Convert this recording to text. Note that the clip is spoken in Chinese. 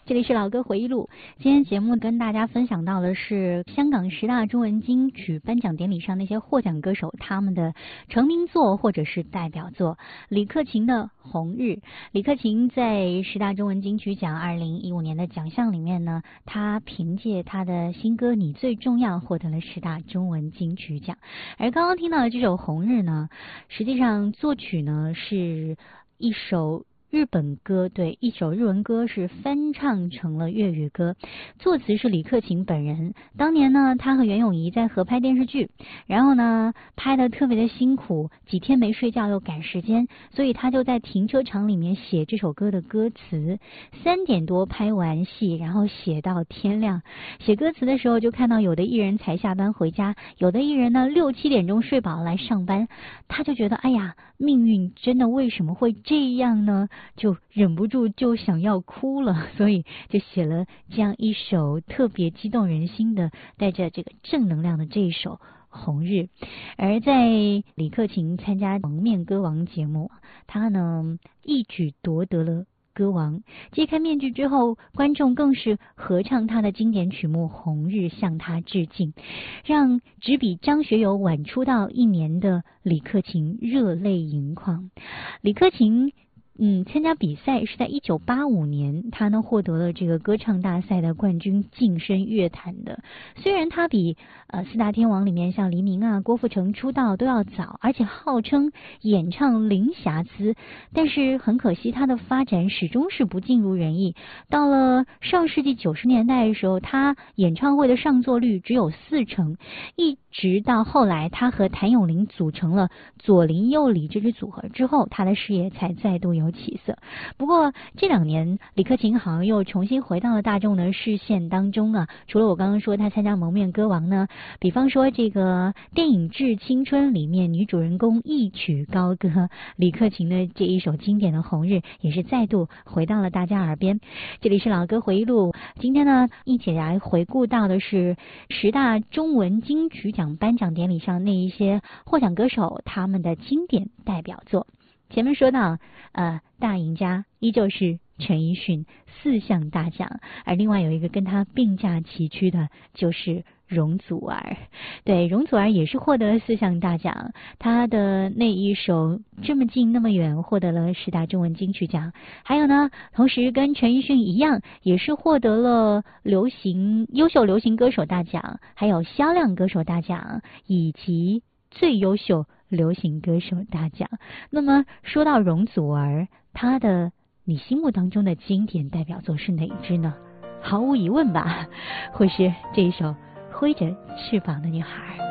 这里是老歌回忆录，今天节目跟大家分享到的是香港10大中文金曲颁奖典礼上那些获奖歌手他们的成名作或者是代表作。李克勤的《红日》，李克勤在10大中文金曲奖2015年的奖项里面呢，他凭借他的新歌《你最重要》获得了10大中文金曲奖。而刚刚听到的这首《红日》呢，实际上作曲呢是一首日本歌，对，一首日文歌是翻唱成了粤语歌，作词是李克勤本人。当年呢，他和袁咏仪在合拍电视剧，然后呢，拍的特别的辛苦，几天没睡觉又赶时间，所以他就在停车场里面写这首歌的歌词。3点多拍完戏，然后写到天亮。写歌词的时候，就看到有的艺人才下班回家，有的艺人呢6、7点钟睡饱来上班，他就觉得哎呀，命运真的为什么会这样呢？就忍不住就想要哭了，所以就写了这样一首特别激动人心的带着这个正能量的这一首《红日》。而在李克勤参加蒙面歌王节目，他呢一举夺得了歌王。揭开面具之后，观众更是合唱他的经典曲目《红日》向他致敬，让只比张学友晚出道1年的李克勤热泪盈眶。李克勤参加比赛是在1985年，他呢获得了这个歌唱大赛的冠军，晋升乐坛的。虽然他比4大天王里面像黎明啊、郭富城出道都要早，而且号称演唱零瑕疵，但是很可惜他的发展始终是不尽如人意。到了上世纪90年代的时候，他演唱会的上座率只有40%，一直到后来他和谭咏麟组成了左邻右里这支组合之后，他的事业才再度有起色。不过这2年李克勤好像又重新回到了大众的视线当中啊。除了我刚刚说他参加蒙面歌王呢，比方说这个电影《致青春》里面女主人公一曲高歌，李克勤的这一首经典的《红日》也是再度回到了大家耳边。这里是老歌回忆录，今天呢一起来回顾到的是10大中文金曲奖颁奖典礼上那一些获奖歌手他们的经典代表作。前面说到大赢家依旧是陈奕迅4项大奖，而另外有一个跟他并驾齐驱的就是容祖儿。对，容祖儿也是获得了4项大奖，他的那一首这么近那么远获得了10大中文金曲奖。还有呢，同时跟陈奕迅一样，也是获得了优秀流行歌手大奖，还有销量歌手大奖，以及最优秀流行歌手大奖。那么说到容祖儿，她的你心目当中的经典代表作是哪一支呢？毫无疑问吧，会是这一首挥着翅膀的女孩。